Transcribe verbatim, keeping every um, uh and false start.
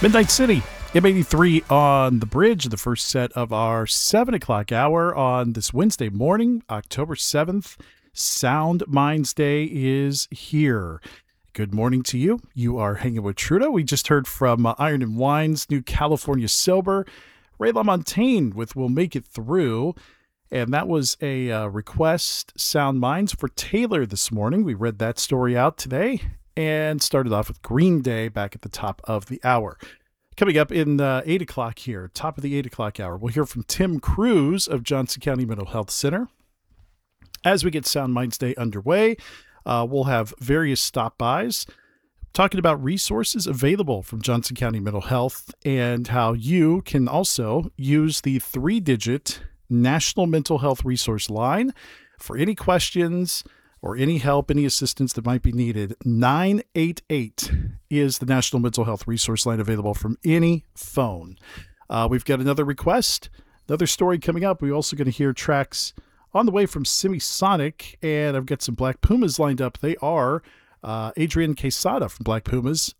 Midnight City, M eighty-three on the bridge, the first set of our seven o'clock hour on this Wednesday morning, October seventh. Sound Minds Day is here. Good morning to you. You are hanging with Trudeau. We just heard from uh, Iron and Wine's new California Sober, Ray LaMontagne with We'll Make It Through. And that was a uh, request, Sound Minds, for Taylor this morning. We read that story out today and started off with Green Day back at the top of the hour. Coming up in uh, eight o'clock here, top of the eight o'clock hour, we'll hear from Tim Cruz of Johnson County Mental Health Center. As we get Sound Minds Day underway, uh, we'll have various stop-bys talking about resources available from Johnson County Mental Health and how you can also use the three-digit National Mental Health Resource Line for any questions or any help, any assistance that might be needed. nine eight eight is the National Mental Health Resource Line, available from any phone. Uh, we've got another request, another story coming up. We're also going to hear tracks on the way from Semisonic, and I've got some Black Pumas lined up. They are uh, Adrian Quesada from Black Pumas,